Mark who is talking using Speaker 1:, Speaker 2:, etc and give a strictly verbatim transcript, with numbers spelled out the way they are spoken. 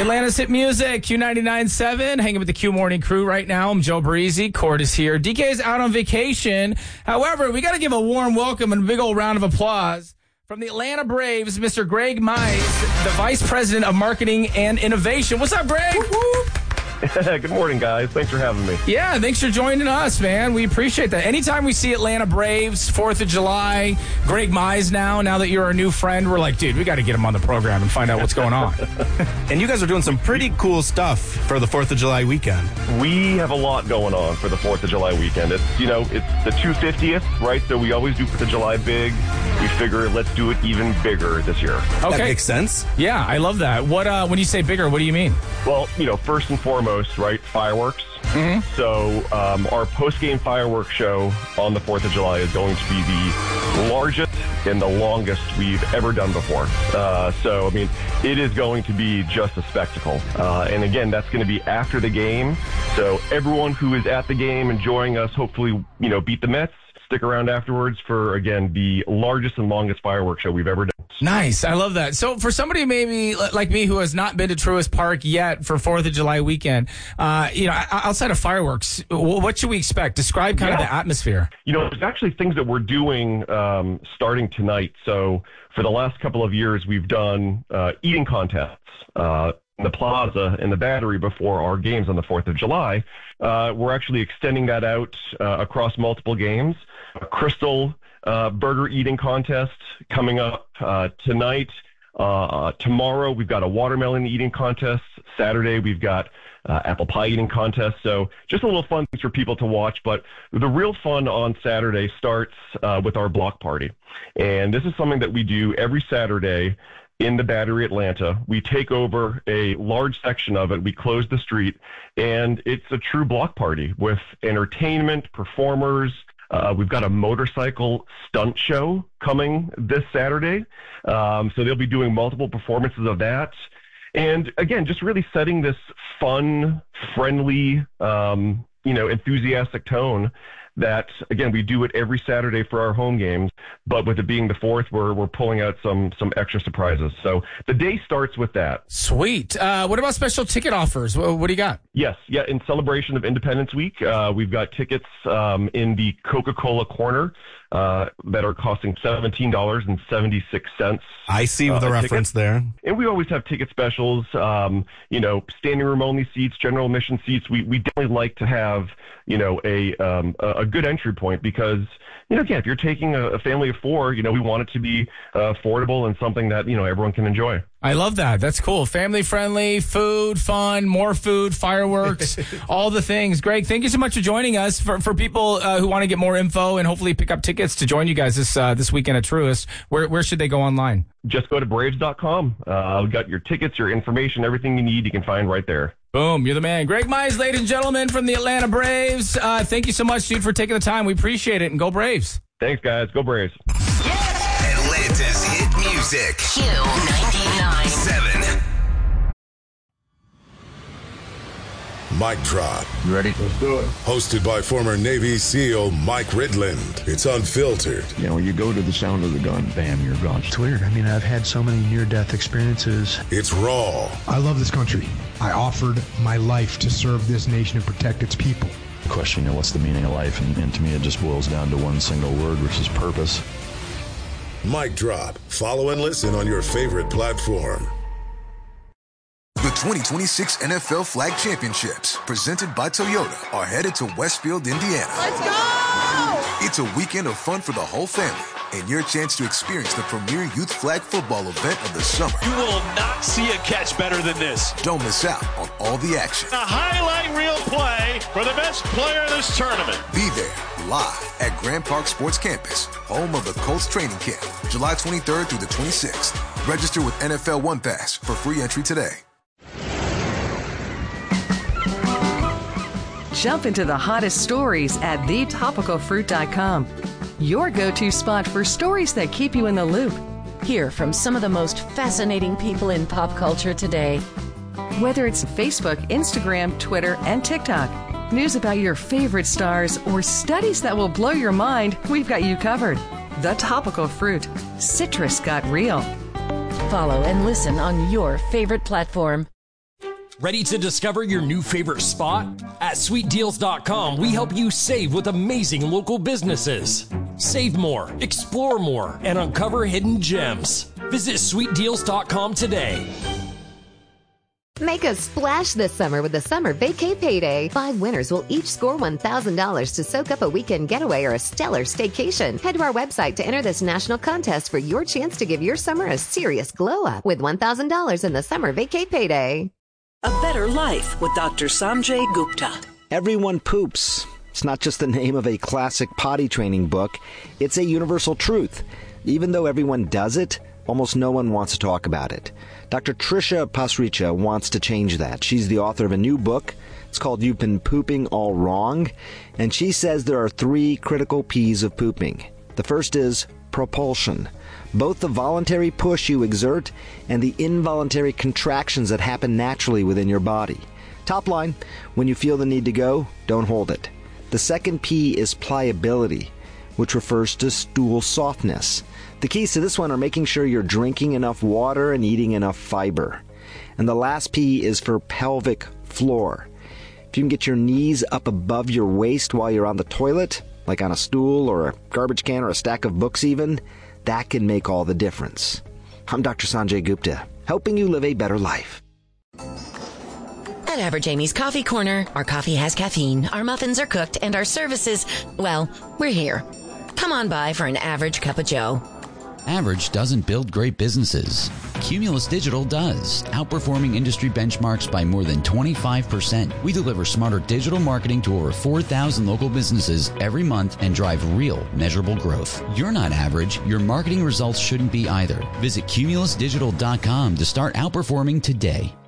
Speaker 1: Atlanta's hit music, Q ninety-nine point seven, hanging with the Q Morning crew right now. I'm Joe Breezy. Cord is here. D K is out on vacation. However, we got to give a warm welcome and a big old round of applause from the Atlanta Braves, Mister Greg Mize, the Vice President of Marketing and Innovation. What's up, Greg? Woo-hoo.
Speaker 2: Good morning, guys. Thanks for having me.
Speaker 1: Yeah, thanks for joining us, man. We appreciate that. Anytime we see Atlanta Braves, fourth of July, Greg Mize now, now that you're our new friend, we're like, dude, we got to get him on the program and find out what's going on.
Speaker 3: And you guys are doing some pretty cool stuff for the fourth of July weekend.
Speaker 2: We have a lot going on for the fourth of July weekend. It's, you know, it's the two hundred fiftieth, right? So we always do fourth of July big. We figure let's do it even bigger this year.
Speaker 1: Okay.
Speaker 3: That makes sense.
Speaker 1: Yeah, I love that. What uh, when you say bigger, what do you mean?
Speaker 2: Well, you know, first and foremost, right, fireworks.
Speaker 1: Mm-hmm.
Speaker 2: So um, our post-game fireworks show on the fourth of July is going to be the largest and the longest we've ever done before. Uh, so, I mean, it is going to be just a spectacle. Uh, and again, that's going to be after the game. So everyone who is at the game enjoying us, hopefully, you know, beat the Mets. Stick around afterwards for, again, the largest and longest fireworks show we've ever done.
Speaker 1: Nice. I love that. So for somebody maybe like me who has not been to Truist Park yet for fourth of July weekend, uh, you know, outside of fireworks, what should we expect? Describe kind
Speaker 2: yeah.
Speaker 1: of the atmosphere.
Speaker 2: You know, there's actually things that we're doing um, starting tonight. So for the last couple of years, we've done uh, eating contests. Uh, in the plaza and the Battery before our games on the fourth of July. Uh, we're actually extending that out uh, across multiple games. A Crystal uh, burger eating contest coming up uh, tonight. Uh, tomorrow, we've got a watermelon eating contest. Saturday, we've got uh, apple pie eating contest. So just a little fun things for people to watch. But the real fun on Saturday starts uh, with our block party. And this is something that we do every Saturday in the Battery, Atlanta. We take over a large section of it. We close the street, and it's a true block party with entertainment, performers. Uh, we've got a motorcycle stunt show coming this Saturday. Um, so they'll be doing multiple performances of that. And again, just really setting this fun, friendly, um, you know, enthusiastic tone that, again, we do it every Saturday for our home games, but with it being the fourth, we're we're pulling out some some extra surprises. So the day starts with that.
Speaker 1: Sweet. Uh, what about special ticket offers? What, what do you got?
Speaker 2: Yes, yeah. In celebration of Independence Week, uh, we've got tickets um, in the Coca-Cola corner uh, that are costing seventeen dollars and seventy-six cents.
Speaker 3: I see the uh, reference there.
Speaker 2: And we always have ticket specials. Um, you know, standing room only seats, general admission seats. We we definitely like to have, you know, a um, a good entry point because, you know, again, if you're taking a, a family of four, you know, we want it to be uh, affordable and something that, you know, everyone can enjoy.
Speaker 1: I love that. That's cool. Family friendly, food, fun, more food, fireworks, all the things. Greg, thank you so much for joining us. For for people uh, who want to get more info and hopefully pick up tickets to join you guys this uh, this weekend at Truist, where where should they go online?
Speaker 2: Just go to Braves dot com. Uh, we've got your tickets, your information, everything you need. You can find right there.
Speaker 1: Boom, you're the man. Greg Mize, ladies and gentlemen, from the Atlanta Braves. Uh, thank you so much, dude, for taking the time. We appreciate it, and go Braves.
Speaker 2: Thanks, guys. Go Braves.
Speaker 4: Atlanta's hit music.
Speaker 5: Q ninety-nine point
Speaker 4: seven.
Speaker 6: Mic drop.
Speaker 7: You ready?
Speaker 6: Let's do it. Hosted by former Navy SEAL Mike Ridland. It's unfiltered.
Speaker 7: You know, when you go to the sound of the gun, bam, you're gone.
Speaker 8: It's weird. I mean, I've had so many near-death experiences.
Speaker 6: It's raw.
Speaker 8: I love this country. I offered my life to serve this nation and protect its people.
Speaker 7: Question, you know, what's the meaning of life? And, and to me, it just boils down to one single word, which is purpose.
Speaker 6: Mic drop. Follow and listen on your favorite platform.
Speaker 4: The twenty twenty-six N F L Flag Championships, presented by Toyota, are headed to Westfield, Indiana.
Speaker 9: Let's go!
Speaker 4: It's a weekend of fun for the whole family and your chance to experience the premier youth flag football event of the summer.
Speaker 10: You will not see a catch better than this.
Speaker 4: Don't miss out on all the action.
Speaker 10: A highlight reel play for the best player in this tournament.
Speaker 4: Be there live at Grand Park Sports Campus, home of the Colts training camp, July twenty-third through the twenty-sixth. Register with N F L One Pass for free entry today.
Speaker 11: Jump into the hottest stories at the topical fruit dot com. Your go-to spot for stories that keep you in the loop.
Speaker 5: Hear from some of the most fascinating people in pop culture today.
Speaker 11: Whether it's Facebook, Instagram, Twitter, and TikTok, news about your favorite stars, or studies that will blow your mind, we've got you covered. The Topical Fruit. Citrus got real.
Speaker 5: Follow and listen on your favorite platform.
Speaker 9: Ready to discover your new favorite spot? At sweet deals dot com, we help you save with amazing local businesses. Save more, explore more, and uncover hidden gems. Visit sweet deals dot com today.
Speaker 12: Make a splash this summer with the Summer Vacay Payday. Five winners will each score one thousand dollars to soak up a weekend getaway or a stellar staycation. Head to our website to enter this national contest for your chance to give your summer a serious glow up with one thousand dollars in the Summer Vacay Payday.
Speaker 13: A Better Life with Doctor Sanjay Gupta.
Speaker 14: Everyone poops. It's not just the name of a classic potty training book. It's a universal truth. Even though everyone does it, almost no one wants to talk about it. Doctor Trisha Pasricha wants to change that. She's the author of a new book. It's called You've Been Pooping All Wrong. And she says there are three critical P's of pooping. The first is propulsion. Both the voluntary push you exert and the involuntary contractions that happen naturally within your body. Top line, when you feel the need to go, don't hold it. The second P is pliability, which refers to stool softness. The keys to this one are making sure you're drinking enough water and eating enough fiber. And the last P is for pelvic floor. If you can get your knees up above your waist while you're on the toilet, like on a stool or a garbage can or a stack of books even, that can make all the difference. I'm Doctor Sanjay Gupta, helping you live a better life.
Speaker 5: At Average Amy's Coffee Corner, our coffee has caffeine, our muffins are cooked, and our services, well, we're here. Come on by for an average cup of joe.
Speaker 15: Average doesn't build great businesses. Cumulus Digital does, outperforming industry benchmarks by more than twenty-five percent. We deliver smarter digital marketing to over four thousand local businesses every month and drive real, measurable growth. You're not average. Your marketing results shouldn't be either. Visit cumulus digital dot com to start outperforming today.